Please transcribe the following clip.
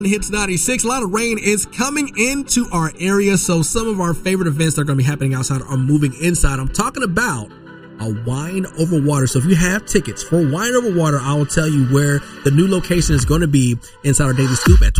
Hits 96. A lot of rain is coming into our area, so some of our favorite events that are going to be happening outside are moving inside. I'm talking about a Wine Over Water. So if you have tickets for Wine Over Water, I will tell you where the new location is going to be inside our Daily Scoop at